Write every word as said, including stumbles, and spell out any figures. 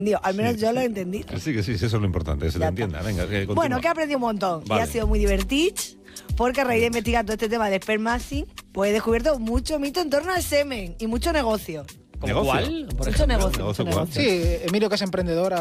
Digo, al menos Sí, yo sí. lo he entendido. Que sí, que sí, eso es lo importante, que se Ya lo está. entienda. Venga, que continúa. Bueno, que he aprendido un montón. Vale. Y ha sido muy divertido, porque a raíz de investigar todo este tema del spermacing, pues he descubierto mucho mito en torno al semen y mucho negocio. ¿Cómo ¿Negocio? cuál? Por Mucho ejemplo. negocio, ¿Negocio mucho cuál? negocio. Sí, Emilio, que es emprendedora,